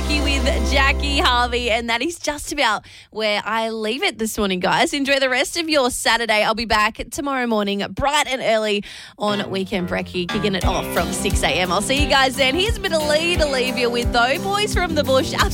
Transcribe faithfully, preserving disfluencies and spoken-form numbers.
Brekkie with Jackie Harvey, and that is just about where I leave it this morning, guys. Enjoy the rest of your Saturday. I'll be back tomorrow morning, bright and early on Weekend Brekkie, kicking it off from six a.m. I'll see you guys then. Here's a bit of Lee to leave you with, though. Boys from the Bush.